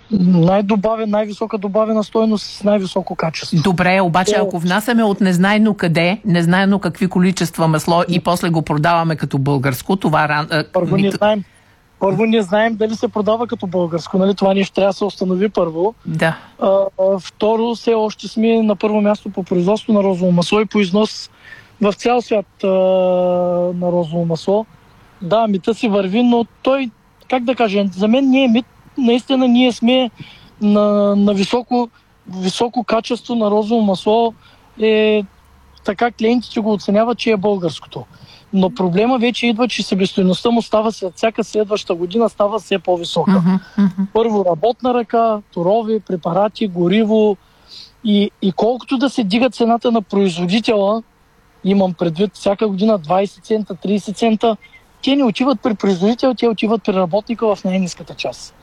Най-висока добавена стойност с най-високо качество. Добре, обаче ако внасяме от незнайно къде, незнайно какви количества масло и после го продаваме като българско, това... Първо не знаем дали се продава като българско, нали? Това нещо трябва да се установи първо. Да. Второ, все още сме на първо място по производство на розово масло и по износ в цял свят на розово масло. Да, мита си върви, но той, как да кажа, за мен не е мит. Наистина ние сме на високо качество на розово масло. Така клиентите го оценяват, че е българското. Но проблема вече идва, че себестойността му става след всяка следваща година става все по-висока. Първо работна ръка, торове, препарати, гориво и колкото да се дига цената на производителя, имам предвид всяка година 20 цента, 30 цента, те не отиват при производителя, те отиват при работника в най-ниската част.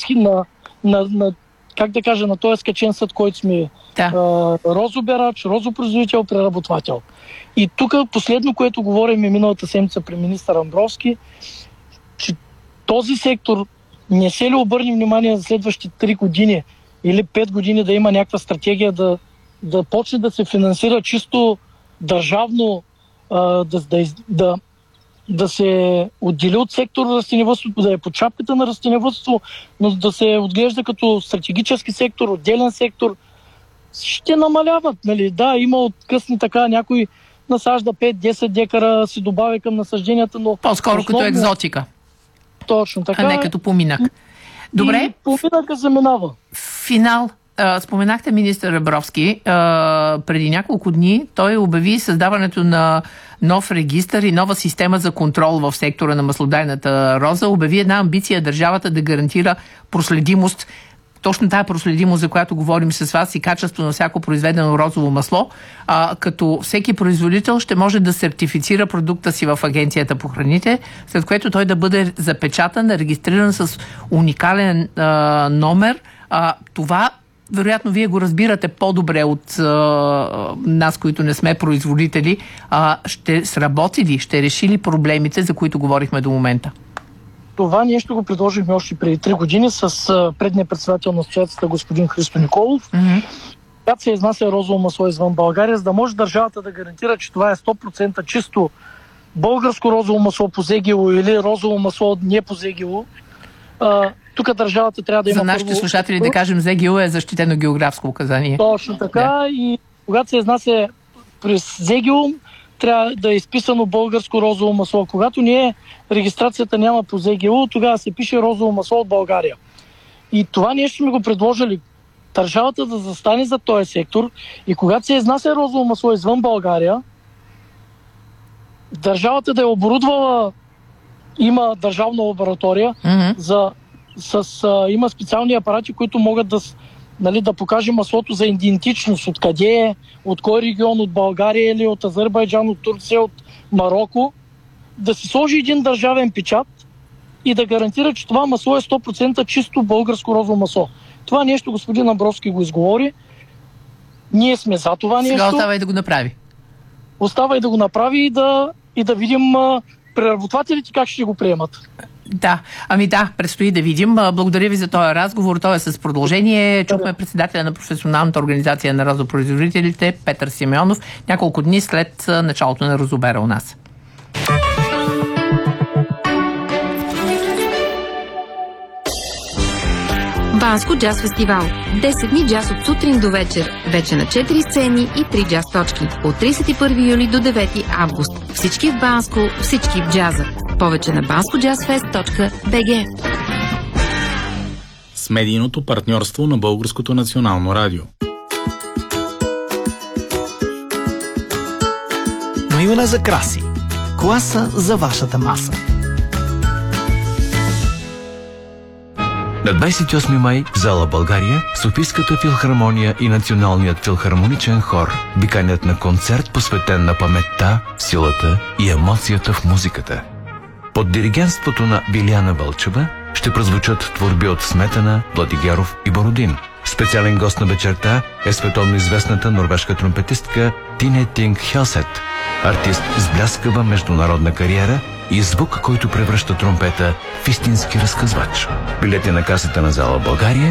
Как да кажа, на този скачен съд, който сме розоберач, розопроизводител, преработвател. И тук последно, което говорим миналата седмица при министър Амбровски, че този сектор не се ли обърне внимание за следващите 3 години или 5 години да има някаква стратегия да почне да се финансира чисто държавно, да се отдели от сектор растениевъдството, да е под шапката на растениевъдство, но да се отглежда като стратегически сектор, отделен сектор, ще намаляват. Нали? Да, има откъсни така, някой насажда 5-10 декара, си добавя към насъжденията, но... По-скоро като екзотика. Точно така. А не като поминък. Добре. И поминъка заминава. Финал. Споменахте министър Абровски. Преди няколко дни той обяви създаването на нов регистър и нова система за контрол в сектора на маслодайната роза. Обяви една амбиция държавата да гарантира проследимост, точно тая проследимост, за която говорим с вас, и качество на всяко произведено розово масло, като всеки производител ще може да сертифицира продукта си в Агенцията по храните, след което той да бъде запечатан, регистриран с уникален номер. Това вероятно вие го разбирате по-добре от нас, които не сме производители. Ще сработи ли, ще реши ли проблемите, за които говорихме до момента? Това нещо го предложихме още преди 3 години с предния председател на асоциацията господин Христо Николов. Когато се изнася розово масло извън България, за да може държавата да гарантира, че това е 100% чисто българско розово масло по ЗГО или розово масло не по ЗГО, тук държавата трябва да има... За нашите слушатели да кажем, ЗГО е защитено географско указание. Точно така. И когато се изнася през ЗГО, трябва да е изписано българско розово масло. Когато регистрацията няма по ЗГО, тогава се пише розово масло от България. И това нещо сме го предложили. Държавата да застане за този сектор и когато се изнася розово масло извън България, държавата да е оборудвала, има държавна лаборатория, има специални апарати, които могат да покаже маслото за идентичност, откъде е, от кой регион, от България или от Азербайджан, от Турция, от Мароко, да се сложи един държавен печат и да гарантира, че това масло е 100% чисто българско розово масло. Това нещо господин Абровски го изговори. Ние сме за това нещо. Сега остава и да го направи. Остава и да го направи и да видим преработвателите как ще го приемат. Да, предстои да видим. Благодаря ви за този разговор. Той е с продължение. Чухме председателя на професионалната организация на розопроизводителите Петър Симеонов няколко дни след началото на Розобера у нас. Банско джаз фестивал. 10 дни джаз от сутрин до вечер. Вече на 4 сцени и 3 джаз точки. От 31 юли до 9 август. Всички в Банско, всички в джаза. Повече на banscojazzfest.bg. С медийното партньорство на Българското национално радио. Наивна за краси. Класа за вашата маса. На 28 май в зала България Софийската филхармония и Националният филхармоничен хор ви канят на концерт, посветен на паметта, силата и емоцията в музиката. Под диригентството на Вилияна Вълчева ще прозвучат творби от Сметана, Владигеров и Бородин. Специален гост на вечерта е световно известната норвежка тромпетистка Тине Тинг Хелсет, артист с бляскава международна кариера и звук, който превръща тромпета в истински разказвач. Билети на касата на зала България